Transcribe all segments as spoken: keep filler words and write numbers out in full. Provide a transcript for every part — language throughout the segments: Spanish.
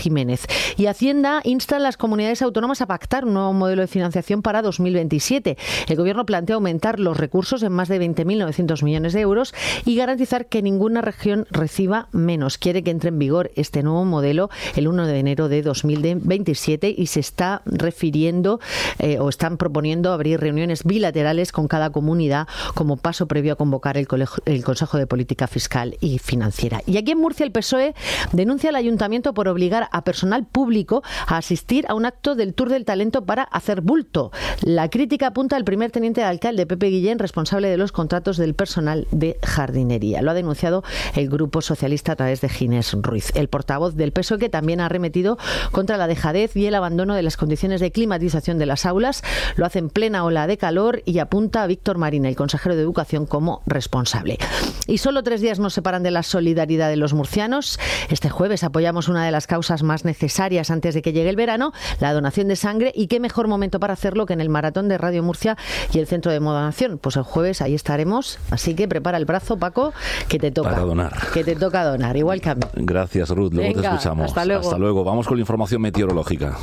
Jiménez. Y Hacienda insta a las comunidades autónomas a pactar un nuevo modelo de financiación para dos mil veintisiete. El Gobierno plantea aumentar los recursos en más de veinte mil novecientos millones de euros y garantizar que ninguna región reciba menos. Quiere que entre en vigor este nuevo modelo el uno de enero de dos mil veintisiete y se está refiriendo eh, o están proponiendo abrir reuniones bilaterales con cada comunidad como paso previo a convocar el, colegio, el Consejo de Política Fiscal y Financiera. Y aquí en Murcia el P S O E denuncia al Ayuntamiento por obligar a personal público a asistir a un acto del Tour del Talento para hacer bulto. La crítica apunta al primer teniente de alcalde, Pepe Guillén, responsable de los contratos del personal de jardinería. Lo ha denunciado el Grupo Socialista a través de Ginés Ruiz. El portavoz del P S O E, que también ha arremetido contra la dejadez y el abandono de las condiciones de climatización de las aulas, lo hace en plena ola de calor y apunta a Víctor Marín, el consejero de Educación, como responsable. Y solo tres días nos separan de la solidaridad de los murcianos. Este jueves apoyamos una de las causas más necesarias antes de que llegue el verano, la donación de sangre, y qué mejor momento para hacerlo que en el maratón de Radio Murcia y el Centro de Donación. Pues el jueves ahí estaremos, así que prepara el brazo, Paco, que te toca. Para donar. Que te toca donar, igual que a mí. Gracias, Ruth. Luego Venga, te escuchamos. Hasta luego. Hasta luego. Vamos con la información meteorológica.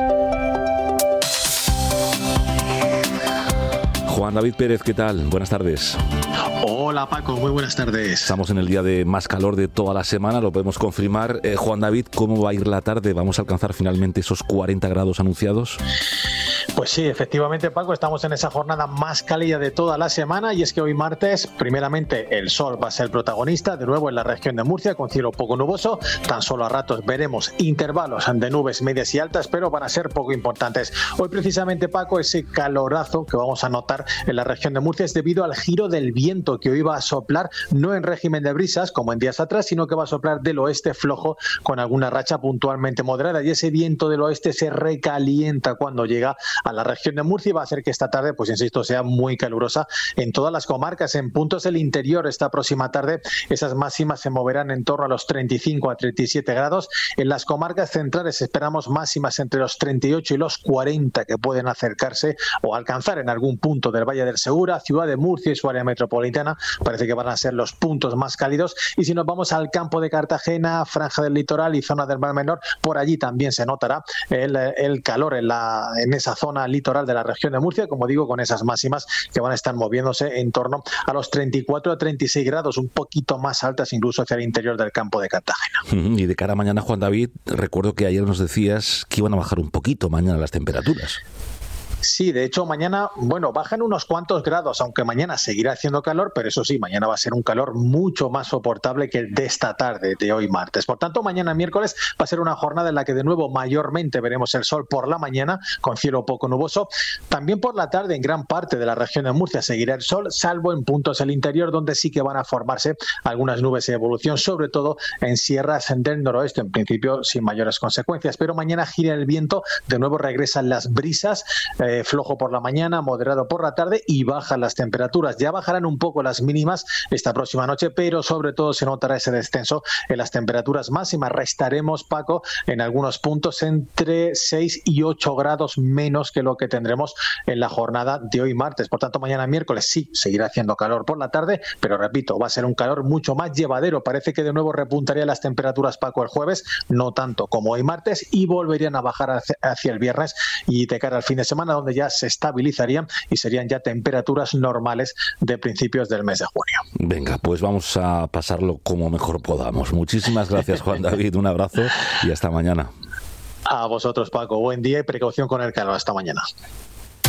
Juan David Pérez, ¿qué tal? Buenas tardes. Hola Paco, muy buenas tardes. Estamos en el día de más calor de toda la semana, lo podemos confirmar. Eh, Juan David, ¿cómo va a ir la tarde? ¿Vamos a alcanzar finalmente esos cuarenta grados anunciados? Pues sí, efectivamente, Paco, estamos en esa jornada más cálida de toda la semana, y es que hoy martes, primeramente, el sol va a ser el protagonista, de nuevo en la región de Murcia, con cielo poco nuboso. Tan solo a ratos veremos intervalos de nubes medias y altas, pero van a ser poco importantes. Hoy precisamente, Paco, ese calorazo que vamos a notar en la región de Murcia es debido al giro del viento, que hoy va a soplar no en régimen de brisas, como en días atrás, sino que va a soplar del oeste flojo, con alguna racha puntualmente moderada, y ese viento del oeste se recalienta cuando llega a la región de Murcia y va a hacer que esta tarde, pues insisto, sea muy calurosa en todas las comarcas. En puntos del interior esta próxima tarde esas máximas se moverán en torno a los treinta y cinco a treinta y siete grados. En las comarcas centrales esperamos máximas entre los treinta y ocho y los cuarenta, que pueden acercarse o alcanzar en algún punto del Valle del Segura, Ciudad de Murcia y su área metropolitana. Parece que van a ser los puntos más cálidos. Y si nos vamos al campo de Cartagena, franja del litoral y zona del Mar Menor, por allí también se notará el, el calor en, la, en esa zona litoral de la región de Murcia, como digo, con esas máximas que van a estar moviéndose en torno a los treinta y cuatro a treinta y seis grados, un poquito más altas incluso hacia el interior del campo de Cartagena. Y de cara a mañana, Juan David, recuerdo que ayer nos decías que iban a bajar un poquito mañana las temperaturas. Sí, de hecho mañana, bueno, bajan unos cuantos grados, aunque mañana seguirá haciendo calor, pero eso sí, mañana va a ser un calor mucho más soportable que el de esta tarde, de hoy martes. Por tanto, mañana miércoles va a ser una jornada en la que de nuevo mayormente veremos el sol por la mañana, con cielo poco nuboso. También por la tarde en gran parte de la región de Murcia seguirá el sol, salvo en puntos del interior donde sí que van a formarse algunas nubes de evolución, sobre todo en sierras del noroeste, en principio sin mayores consecuencias. Pero mañana gira el viento, de nuevo regresan las brisas, eh, flojo por la mañana, moderado por la tarde, y bajan las temperaturas. Ya bajarán un poco las mínimas esta próxima noche, pero sobre todo se notará ese descenso en las temperaturas máximas. Restaremos, Paco, en algunos puntos entre seis y ocho grados menos que lo que tendremos en la jornada de hoy martes. Por tanto, mañana miércoles sí seguirá haciendo calor por la tarde, pero repito, va a ser un calor mucho más llevadero. Parece que de nuevo repuntaría las temperaturas, Paco, el jueves, no tanto como hoy martes, y volverían a bajar hacia, hacia el viernes y de cara al fin de semana, donde ya se estabilizarían y serían ya temperaturas normales de principios del mes de junio. Venga, pues vamos a pasarlo como mejor podamos. Muchísimas gracias, Juan David, un abrazo y hasta mañana. A vosotros, Paco, buen día y precaución con el calor. Hasta mañana.